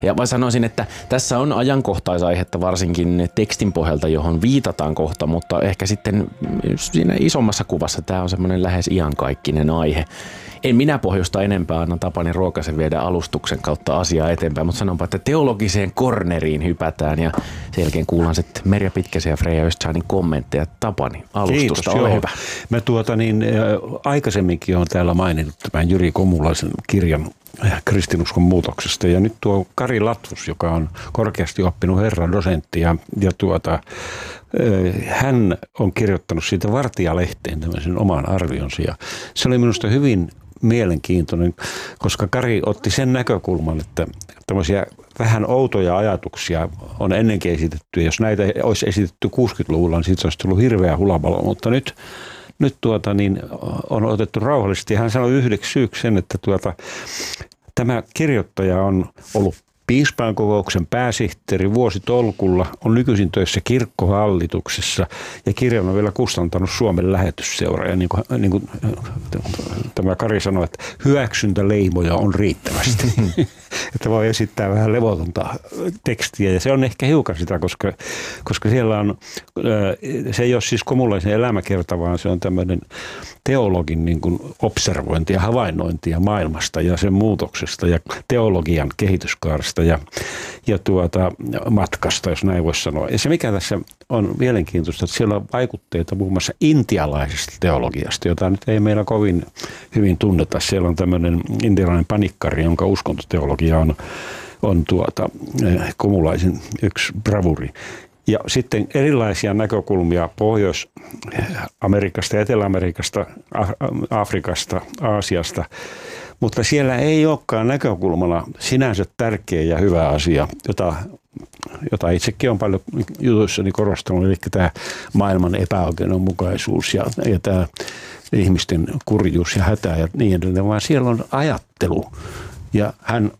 Ja mä sanoisin, että tässä on ajankohtaisaihetta varsinkin tekstin pohjalta, johon viitataan kohta, mutta ehkä sitten siinä isommassa kuvassa tämä on semmoinen lähes iankaikkinen aihe. En minä pohjusta enempää, annan Tapani Ruokasen viedä alustuksen kautta asiaa eteenpäin, mutta sanonpa, että teologiseen korneriin hypätään ja sen jälkeen kuullaan sitten Merja Pitkäsen ja Freja Östsanin kommentteja. Tapani, alustusta, ole hyvä. Mä aikaisemminkin olen täällä maininnut tämän Jyri Komulaisen kirjan kristinuskon muutoksesta. Ja nyt tuo Kari Latvus, joka on korkeasti oppinut herra dosentti ja hän on kirjoittanut siitä Vartija-lehteen tämmöisen oman arvionsa. Ja se oli minusta hyvin mielenkiintoinen, koska Kari otti sen näkökulman, että tämmöisiä vähän outoja ajatuksia on ennenkin esitetty. Jos näitä olisi esitetty 60-luvulla, niin siitä olisi tullut hirveä hulabalo, mutta nyt on otettu rauhallisesti. Hän sanoi yhdeksi syyksi sen, että tämä kirjoittaja on ollut piispainkokouksen pääsihteeri vuositolkulla, on nykyisin töissä kirkkohallituksessa ja kirjan on vielä kustantanut Suomen lähetysseura. Ja niin kuin tämä Kari sanoi, että hyväksyntäleimoja on riittävästi. Että voi esittää vähän levotonta tekstiä ja se on ehkä hiukan sitä, koska siellä on, se ei ole siis Komulaisen elämäkerta, vaan se on tämmöinen teologin niin kuin observointia, havainnointia maailmasta ja sen muutoksesta ja teologian kehityskaaresta ja matkasta, jos näin voisi sanoa. Ja se mikä tässä on mielenkiintoista, että siellä on vaikutteita muun muassa intialaisesta teologiasta, jota nyt ei meillä kovin hyvin tunneta. Siellä on tämmöinen intialainen panikkari, jonka uskontoteologia on Komulaisen yksi bravuri. Ja sitten erilaisia näkökulmia Pohjois-Amerikasta, Etelä-Amerikasta, Afrikasta, Aasiasta, mutta siellä ei olekaan näkökulmana sinänsä tärkeä ja hyvä asia, jota itsekin on paljon jutuissani korostanut, eli tämä maailman epäoikeudenmukaisuus ja tämä ihmisten kurjuus ja hätä ja niin edelleen, vaan siellä on ajattelu. Ja hän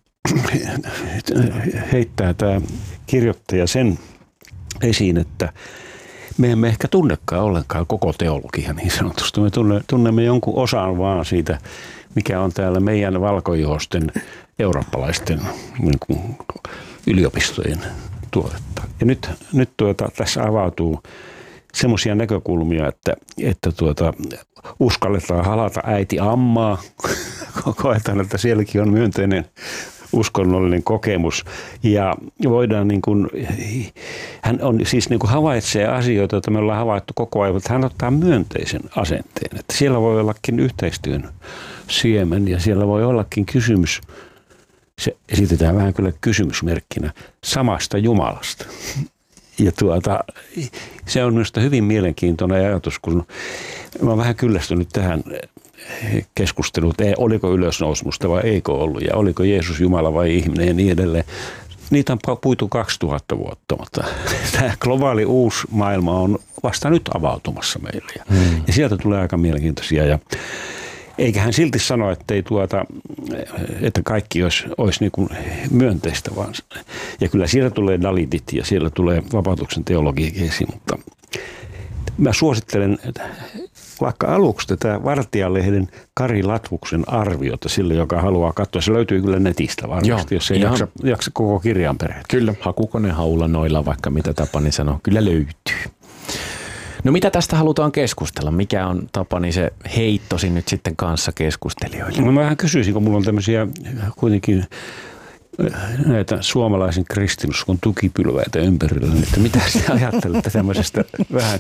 heittää tämä kirjoittaja sen esiin, että me emme ehkä tunnekaan ollenkaan koko teologia niin sanotusti. Me tunnemme jonkun osan vaan siitä, mikä on täällä meidän valkoihoisten eurooppalaisten niin kuin yliopistojen tuotetta. Ja nyt tässä avautuu semmoisia näkökulmia, että uskalletaan halata äiti ammaa. Koetaan, että sielläkin on myönteinen uskonnollinen kokemus ja voidaan hän on siis havaitsee asioita, joita me ollaan havaittu koko ajan, mutta hän ottaa myönteisen asenteen, että siellä voi ollakin yhteistyön siemen ja siellä voi ollakin kysymys, se esitetään vähän kyllä kysymysmerkkinä, samasta Jumalasta. Ja se on minusta hyvin mielenkiintoinen ajatus, kun mä oon vähän kyllästynyt tähän keskusteluun, että oliko ylösnousmusta vai eikö ollut ja oliko Jeesus Jumala vai ihminen ja niin edelleen. Niitä on puitu 2000 vuotta, mutta tämä globaali uusi maailma on vasta nyt avautumassa meille. Ja sieltä tulee aika mielenkiintoisia ja eikä hän silti sano, että kaikki olisi niin kuin myönteistä vaan. Ja kyllä siellä tulee Dalitit ja siellä tulee vapautuksen teologiakin esiin, mutta mä suosittelen vaikka aluksi tätä Vartija-lehden Kari Latvuksen arviota sille, joka haluaa katsoa. Se löytyy kyllä netistä varmasti, jos ei jaksa koko kirjan perehtyä. Kyllä, hakukonehaulla noilla, vaikka mitä Tapani sanoo, kyllä löytyy. No mitä tästä halutaan keskustella? Mikä on Tapani se heittosi nyt sitten kanssa keskustelijoille? No mä vähän kysyisin, kun mulla on tämmöisiä kuitenkin näitä suomalaisen kristinuskon tukipylväitä ympärillä, että mitä sinä ajattelette tämmöisestä vähän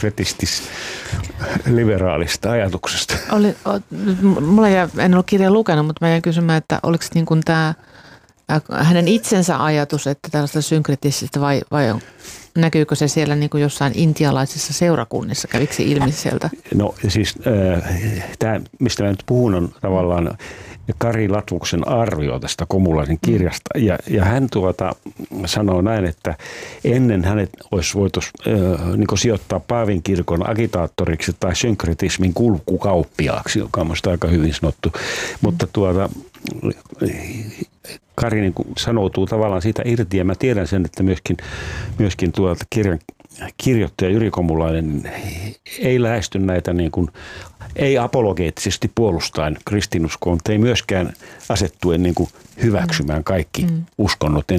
synkretistis-liberaalista ajatuksesta? En ole kirjaa lukenut, mutta mä jäin kysymään, että oliko niin kuin tämä hänen itsensä ajatus, että tällaista synkretisistä vai näkyykö se siellä niin kuin jossain intialaisissa seurakunnissa? Kävikö se ilmi sieltä? No siis tämä, mistä mä nyt puhun, on tavallaan Kari Latvuksen arvio tästä Komulaisen kirjasta. Ja hän sanoo näin, että ennen hänet olisi voitu niin sijoittaa Paavin kirkon agitaattoriksi tai synkretismin kulkukauppiaaksi, joka on minusta aika hyvin sanottu. Mutta Kari niin sanoutuu tavallaan siitä irti ja mä tiedän sen, että myöskin kirjan kirjoittaja Jyri Komulainen ei lähesty näitä niin kuin, ei apologeettisesti puolustaen kristinuskoon, mutta ei myöskään asettuen niin kuin hyväksymään kaikki uskonnot